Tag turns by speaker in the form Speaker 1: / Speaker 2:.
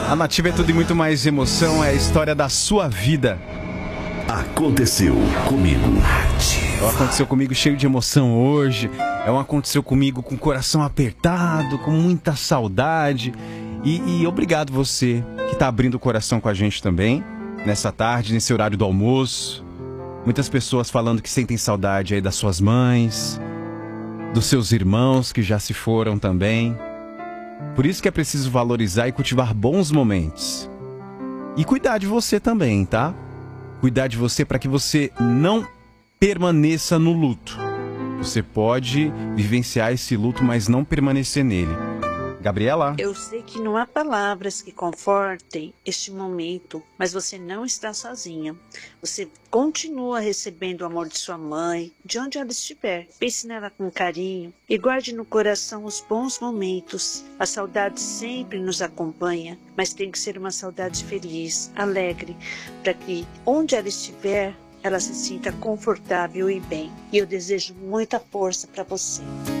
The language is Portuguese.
Speaker 1: A Nativa é tudo e muito mais emoção, é a história da sua vida.
Speaker 2: Aconteceu comigo.
Speaker 1: Aconteceu comigo cheio de emoção hoje. Aconteceu comigo com o coração apertado, com muita saudade. E obrigado você que está abrindo o coração com a gente também, nessa tarde, nesse horário do almoço. Muitas pessoas falando que sentem saudade aí das suas mães, dos seus irmãos que já se foram também. Por isso que é preciso valorizar e cultivar bons momentos. E cuidar de você também, tá? Cuidar de você para que você não permaneça no luto. Você pode vivenciar esse luto, mas não permanecer nele. Gabriela?
Speaker 3: Eu sei que não há palavras que confortem este momento, mas você não está sozinha. Você continua recebendo o amor de sua mãe, de onde ela estiver. Pense nela com carinho e guarde no coração os bons momentos. A saudade sempre nos acompanha, mas tem que ser uma saudade feliz, alegre, para que onde ela estiver, ela se sinta confortável e bem. E eu desejo muita força para você.